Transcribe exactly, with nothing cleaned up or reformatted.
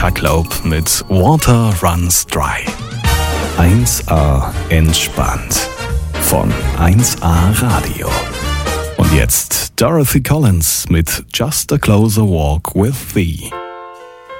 Jackalope mit Water Runs Dry. eins A entspannt von eins A Radio. Und jetzt Dorothy Collins mit Just a Closer Walk with Thee.